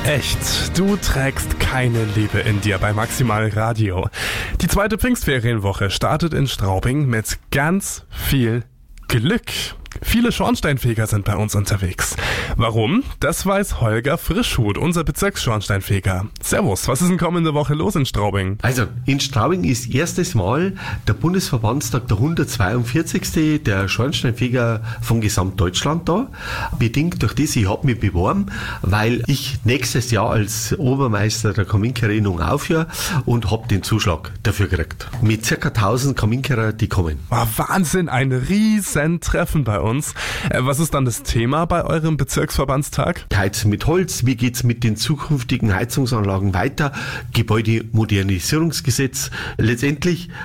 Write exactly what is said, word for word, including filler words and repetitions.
Echt, du trägst keine Liebe in dir bei Maximal Radio. Die zweite Pfingstferienwoche startet in Straubing mit ganz viel Glück. Viele Schornsteinfeger sind bei uns unterwegs. Warum? Das weiß Holger Frischhut, unser Bezirksschornsteinfeger. Servus, was ist denn kommende Woche los in Straubing? Also, in Straubing ist erstes Mal der Bundesverbandstag, der hundertzweiundvierzigste der Schornsteinfeger von Gesamtdeutschland da. Bedingt durch das, ich habe mich beworben, weil ich nächstes Jahr als Obermeister der Kaminkerinnung aufhöre und habe den Zuschlag dafür gekriegt. Mit circa tausend Kaminkerer, die kommen. Oh, Wahnsinn, ein riesen Treffen bei uns. Was ist dann das Thema bei eurem Bezirksverbandstag? Heizen mit Holz, wie geht's mit den zukünftigen Heizungsanlagen weiter? Gebäudemodernisierungsgesetz. Letztendlich